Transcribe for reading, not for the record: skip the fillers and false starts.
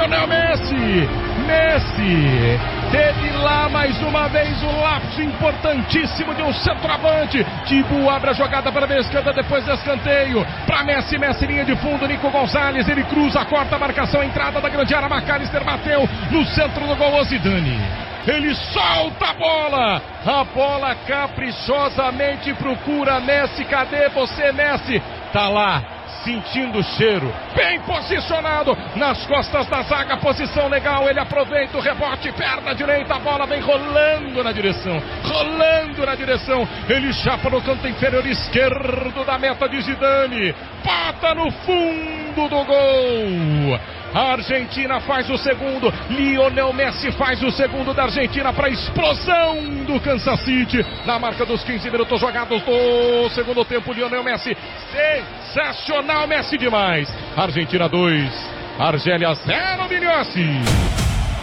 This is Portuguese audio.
Lionel Messi. Messi teve lá mais uma vez o lapso importantíssimo de um centroavante. Thibaut abre a jogada para a esquerda, depois de escanteio para Messi, linha de fundo, Nico Gonzalez, ele cruza, corta a marcação, entrada da grande área, McAllister bateu no centro do gol, Zidane. Ele solta a bola caprichosamente procura Messi. Cadê você, Messi? Tá lá, sentindo o cheiro, bem posicionado nas costas da zaga, posição legal, ele aproveita o rebote, perna direita, a bola vem rolando na direção, ele chapa no canto inferior esquerdo da meta de Zidane, bota no fundo do gol. A Argentina faz o segundo, Lionel Messi faz o segundo da Argentina para a explosão do Kansas City. Na marca dos 15 minutos jogados do segundo tempo, Lionel Messi, sensacional, Messi demais. Argentina 2, Argélia 0, Vinicius.